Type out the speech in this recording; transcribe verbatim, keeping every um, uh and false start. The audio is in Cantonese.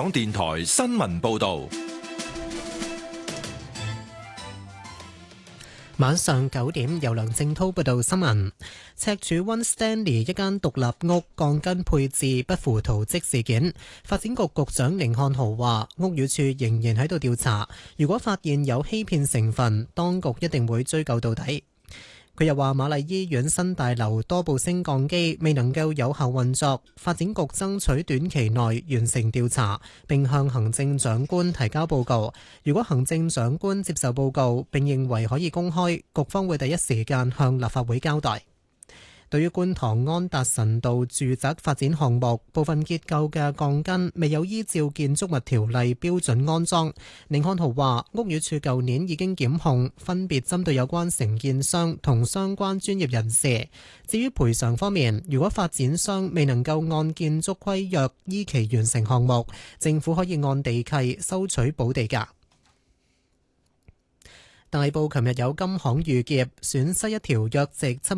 港電台新聞報道。 晚上九點，由梁正滔報道新聞。赤柱灣 Stanley 一間獨立屋鋼筋配置不符圖則事件，發展局局長甯漢豪話：屋宇署仍然喺度調查，如果發現有欺騙成分，當局一定會追究到底。佢又話：瑪麗醫院新大樓多部升降機未能夠有效運作，發展局爭取短期內完成調查，並向行政長官提交報告。如果行政長官接受報告並認為可以公開，局方會第一時間向立法會交代。對於觀塘安達臣道住宅發展項目部分結構嘅鋼筋未有依照建築物條例標準安裝，甯漢豪話：屋宇署舊年已經檢控，分別針對有關承建商同相關專業人士。至於賠償方面，如果發展商未能夠按建築規約依期完成項目，政府可以按地契收取補地價。大埔琴日有金行遇劫，損失一條約值七